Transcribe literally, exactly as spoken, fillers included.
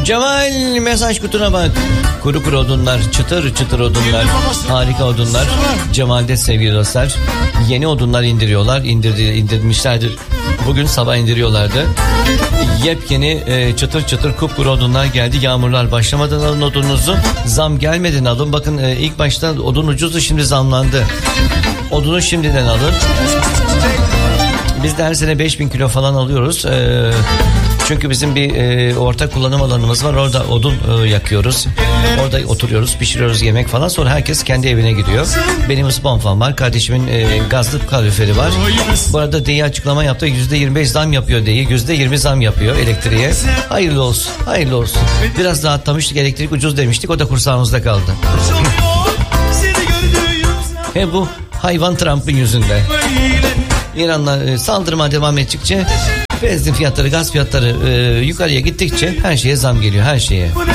Cemal mesaj kutuna bak. Kuru kuru odunlar, çıtır çıtır odunlar, harika odunlar. Cemal'de sevgili dostlar. Yeni odunlar indiriyorlar. İndirdi, indirmişlerdir. Bugün sabah indiriyorlardı. Yepyeni e, çıtır çıtır kupkuru odunlar geldi. Yağmurlar başlamadan alın odununuzu. Zam gelmeden alın. Bakın e, ilk başta odun ucuzdu, şimdi zamlandı. Odunu şimdiden alın. Biz de her sene beş bin kilo falan alıyoruz. Ee, çünkü bizim bir e, ortak kullanım alanımız var. Orada odun e, yakıyoruz. Orada oturuyoruz, pişiriyoruz yemek falan. Sonra herkes kendi evine gidiyor. Benim ıspanfam var. Kardeşimin e, gazlı kaloriferi var. Bu arada D İ açıklama yaptı. yüzde yirmi beş zam yapıyor D İ. yüzde yirmi zam yapıyor elektriğe. Hayırlı olsun. Hayırlı olsun. Biraz daha atlamıştık. Elektrik ucuz demiştik. O da kursağımızda kaldı. He bu hayvan Trump'ın yüzünden. İran'la e, saldırıma devam ettikçe benzin fiyatları, gaz fiyatları e, yukarıya gittikçe her şeye zam geliyor, her şeye.